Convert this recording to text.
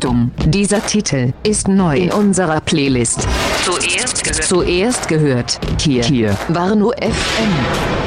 Achtung, dieser Titel ist neu in unserer Playlist. Zuerst gehört hier Warnow FM.